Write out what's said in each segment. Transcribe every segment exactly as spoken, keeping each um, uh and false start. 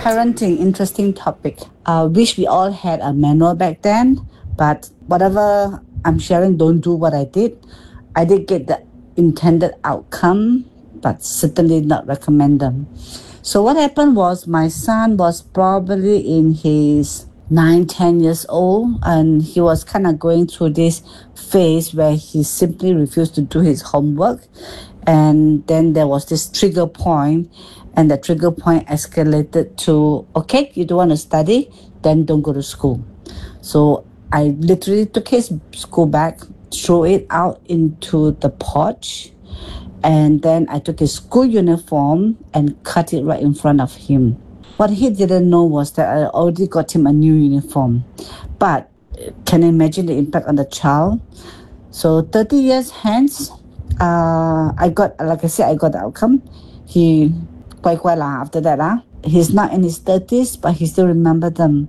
Parenting, interesting topic. I uh, wish we all had a manual back then, but whatever I'm sharing, don't do what I did. I did get the intended outcome, but certainly not recommend them. So what happened was my son was probably in his nine, ten years old, and he was kind of going through this phase where he simply refused to do his homework. And then there was this trigger point, and the trigger point escalated to, okay, you don't want to study, then don't go to school. So I literally took his school bag, threw it out into the porch, and then I took his school uniform and cut it right in front of him. What he didn't know was that I already got him a new uniform. But can you imagine the impact on the child? So thirty years hence, uh, I got, like I said, I got the outcome. He, quite quite lah after that. Uh, he's not in his thirties, but he still remember them.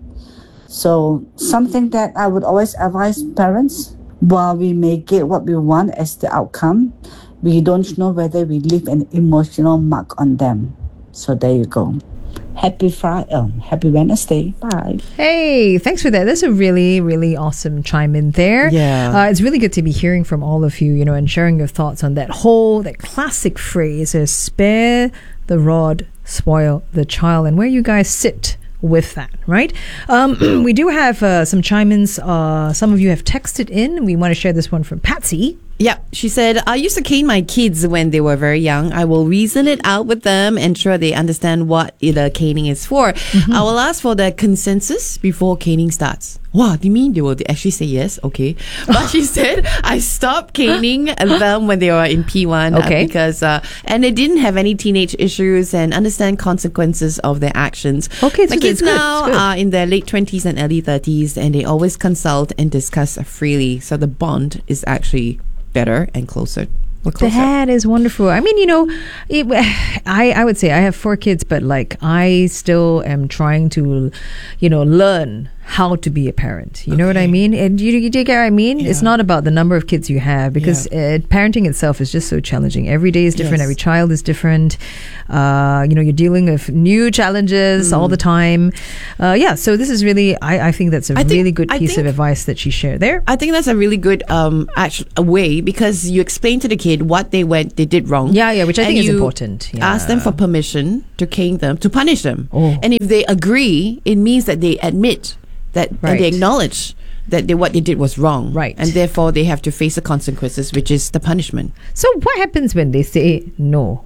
So something that I would always advise parents, while we may get what we want as the outcome, we don't know whether we leave an emotional mark on them. So there you go. Happy Friday, um, happy Wednesday. Bye. Hey, thanks for that. That's a really, really awesome chime in there. Yeah. Uh, it's really good to be hearing from all of you, you know, and sharing your thoughts on that whole, that classic phrase is spare the rod, spoil the child, and where you guys sit with that, right? Um, we do have uh, some chime-ins. Uh, some of you have texted in. We want to share this one from Patsy. Yeah, she said, I used to cane my kids when they were very young. I will reason it out with them, ensure they understand what the caning is for. Mm-hmm. I will ask for their consensus before caning starts. Wow, do you mean they will actually say yes? Okay. But she said, I stopped caning them when they were in P one. Okay. Uh, because, uh, and they didn't have any teenage issues and understand consequences of their actions. Okay, My so kids good, now good. are in their late twenties and early thirties, and they always consult and discuss freely. So the bond is actually better and closer. We're closer. That is wonderful. I mean, you know, it, I, I would say I have four kids, but like I still am trying to, you know, learn how to be a parent. You okay. know what I mean? And you, you get what I mean? Yeah. It's not about the number of kids you have, because yeah. uh, parenting itself is just so challenging. Every day is different. Yes. Every child is different. Uh, you know, you're dealing with new challenges mm. all the time. Uh, yeah, so this is really, I, I think that's a I really think, good piece think, of advice that she shared there. I think that's a really good um actually, a way, because you explain to the kid what they went, they did wrong. Yeah, yeah, which I think is important. Yeah. Ask them for permission to cane them, to punish them. Oh. And if they agree, it means that they admit that right. and they acknowledge that they, what they did was wrong. Right. And therefore they have to face the consequences, which is the punishment. So what happens when they say no?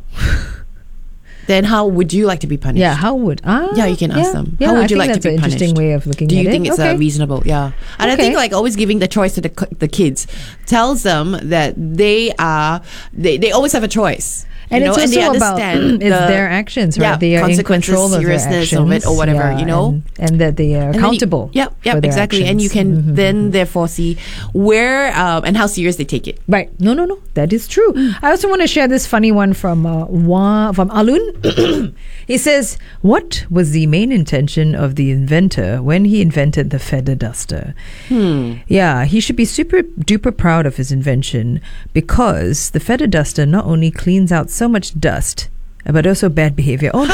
Then how would you like to be punished? Yeah, how would ah, Yeah, you can ask yeah, them. Yeah, how would I you like to be punished? That's an interesting way of looking Do at it. you think it's okay. uh, reasonable? Yeah. And okay. I think like always giving the choice to the the kids tells them that they are they, they always have a choice. And you it's know, also and they about understand it's the, their actions, right? Yeah, they are in control of their seriousness actions, of it or whatever, yeah, you know, and, and that they are accountable. Yeah, yeah, exactly. Actions. And you can mm-hmm. then therefore see where um, and how serious they take it. Right? No, no, no. That is true. Mm. I also want to share this funny one from uh, Wa, from Alun. He says, "What was the main intention of the inventor when he invented the feather duster?" Hmm. Yeah, he should be super duper proud of his invention, because the feather duster not only cleans out so much dust, but also bad behavior. Oh,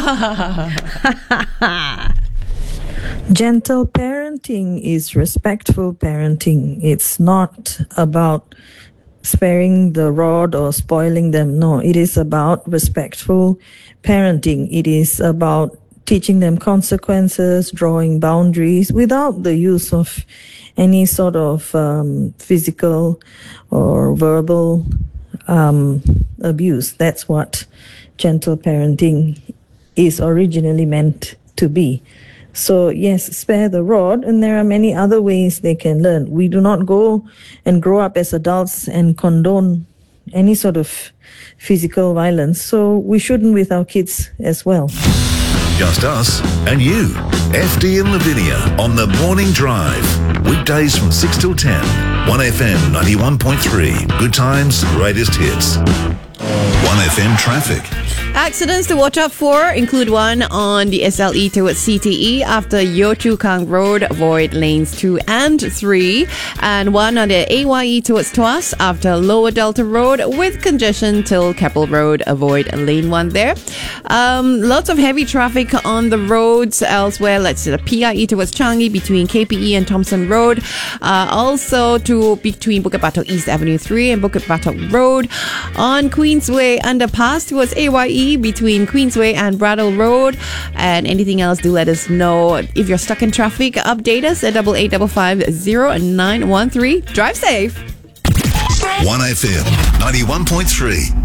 no. Gentle parenting is respectful parenting. It's not about sparing the rod or spoiling them. No, it is about respectful parenting. It is about teaching them consequences, drawing boundaries without the use of any sort of um, physical or verbal um, abuse. That's what gentle parenting is originally meant to be. So yes, spare the rod, and there are many other ways they can learn. We do not go and grow up as adults and condone any sort of physical violence, so we shouldn't with our kids as well. Just us and you. F D and Lavinia on The Morning Drive. Weekdays from six till ten. one F M ninety-one point three. Good times, greatest hits. one F M traffic. Accidents to watch out for include one on the S L E towards C T E after Yio Chu Kang Road, avoid lanes two and three, and one on the A Y E towards Tuas after Lower Delta Road with congestion till Keppel Road, avoid lane one there. Um, lots of heavy traffic on the roads elsewhere. Let's see the P I E towards Changi between K P E and Thompson Road. Uh, also to between Bukit Batok East Avenue three and Bukit Batok Road. On Queensway underpass towards A Y E between Queensway and Brattle Road. And anything else, do let us know. If you're stuck in traffic, update us at double eight double five zero nine one three. Drive safe. one F M ninety-one point three.